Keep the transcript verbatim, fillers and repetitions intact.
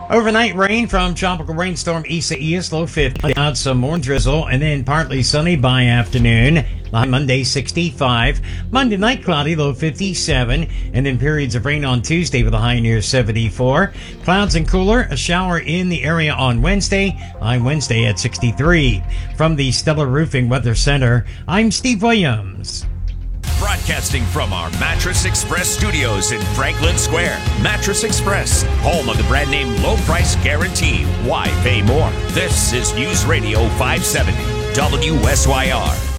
Overnight rain from tropical rainstorm Isaias, low fifty. Out some more drizzle and then partly sunny by afternoon. High Monday sixty-five. Monday night cloudy, low fifty-seven. And then periods of rain on Tuesday with a high near seventy-four. Clouds and cooler. A shower in the area on Wednesday. High Wednesday at sixty-three. From the Stellar Roofing Weather Center, I'm Steve Williams. Broadcasting from our Mattress Express studios in Franklin Square. Mattress Express, home of the brand name low price guarantee. Why pay more? This is News Radio five seventy W S Y R.